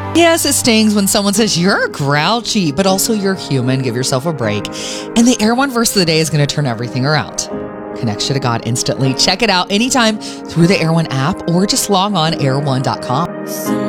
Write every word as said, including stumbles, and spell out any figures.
Yes, it stings when someone says you're grouchy, but also you're human. Give yourself a break. And the Air One verse of the day is going to turn everything around. Connects you to God instantly. Check it out anytime through the Air One app or just log on air one dot com.